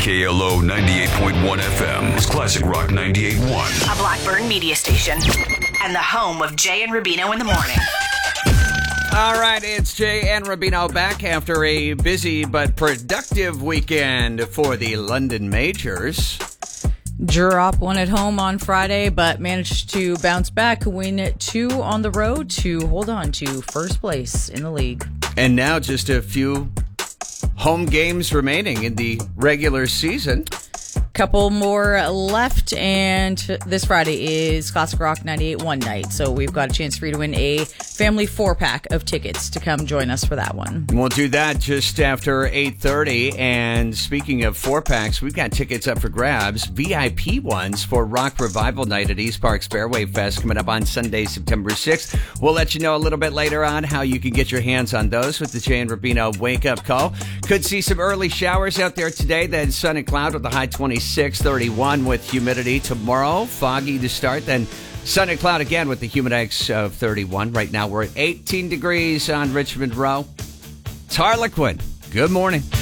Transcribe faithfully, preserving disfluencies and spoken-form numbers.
K L O ninety-eight point one F M is Classic Rock ninety-eight point one. A Blackburn media station. And the home of Jay and Rubino in the morning. All right, it's Jay and Rubino back after a busy but productive weekend for the London Majors. Drop one at home on Friday, but managed to bounce back, win two on the road to hold on to first place in the league. And now just a few home games remaining in the regular season. Couple more left, and this Friday is Classic Rock ninety-eight point one night, so we've got a chance for you to win a family four-pack of tickets to come join us for that one. We'll do that just after eight thirty, and speaking of four-packs, we've got tickets up for grabs, V I P ones for Rock Revival Night at East Park Fairway Fest coming up on Sunday, September sixth. We'll let you know a little bit later on how you can get your hands on those with the Jay and Rubino wake-up call. Could see some early showers out there today, then sun and cloud with a high twenty-six, thirty-one with humidity tomorrow. Foggy to start, then sun and cloud again with the humidex of thirty-one. Right now we're at eighteen degrees on Richmond Row. It's Harlequin. Good morning.